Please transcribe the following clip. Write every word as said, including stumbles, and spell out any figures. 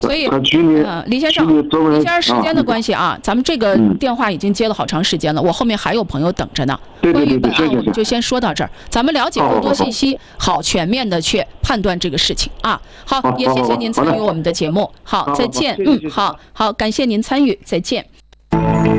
所以， 他去年呃，李先生， 去年作为李先生时间的啊关系啊，咱们这个嗯电话已经接了好长时间了，我后面还有朋友等着呢。 对对对关于本对谢谢谢案我们就先说到这儿，咱们了解更多信息，好全面的去判断这个事情啊。好，也谢谢您参与我们的节目。好，再见。嗯，好好，感谢您参与，再见。